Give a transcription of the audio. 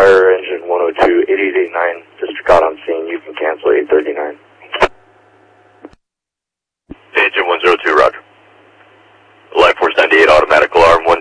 fire engine 102, 8889, just got on scene. You can cancel 839. Engine 102, roger. Life Force 98, automatic alarm